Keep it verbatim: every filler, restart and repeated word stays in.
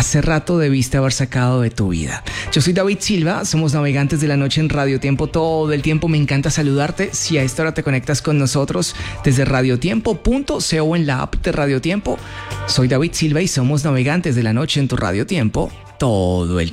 hace rato debiste haber sacado de tu vida. Yo soy David Silva, somos Navegantes de la Noche en Radio Tiempo todo el tiempo. Me encanta saludarte. Si a esta hora te conectas con nosotros desde radiotiempo punto co o en la app de Radio Tiempo, soy David Silva y somos Navegantes de la Noche en tu Radio Tiempo todo el tiempo.